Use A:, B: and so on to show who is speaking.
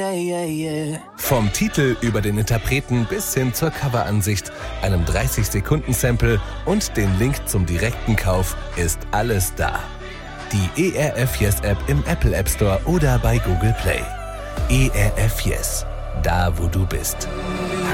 A: Vom Titel über den Interpreten bis hin zur Coveransicht, einem 30-Sekunden-Sample und den Link zum direkten Kauf ist alles da. Die ERF Yes App im Apple App Store oder bei Google Play. ERF Yes, da wo du bist.